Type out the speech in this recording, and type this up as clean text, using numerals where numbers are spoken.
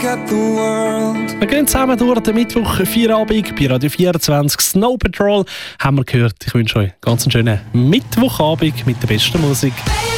at the world. Wir gehen zusammen durch den Mittwoch, Feierabend bei Radio 24 Snow Patrol. Haben wir gehört. Ich wünsche euch ganz einen schönen Mittwochabend mit der besten Musik.